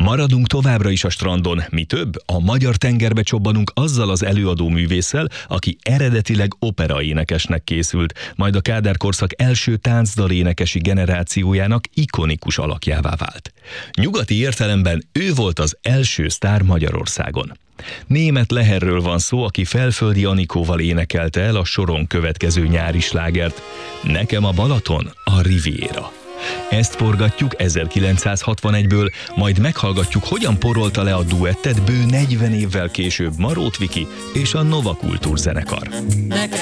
Maradunk továbbra is a strandon, mi több, a magyar tengerbe csobbanunk azzal az előadó művésszel, aki eredetileg operaénekesnek készült, majd a Kádár-korszak első táncdalénekesi generációjának ikonikus alakjává vált. Nyugati értelemben ő volt az első sztár Magyarországon. Németh Leherről van szó, aki Felföldi Anikóval énekelte el a soron következő nyári slágert, Nekem a Balaton a Riviera. Ezt forgatjuk 1961-ből, majd meghallgatjuk, hogyan porolta le a duettet bő 40 évvel később Marót Viki és a Nova Kultúr zenekar. Nekem